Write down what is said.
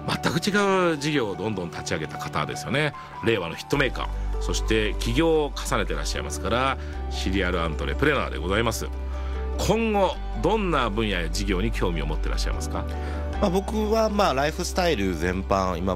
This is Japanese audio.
全く違う事業をどんどん立ち上げた方ですよね。令和のヒットメーカー、そして起業を重ねてらっしゃいますから、シリアルアントレプレナーでございます。今後どんな分野や事業に興味を持ってらっしゃいますか？ 僕はライフスタイル全般、今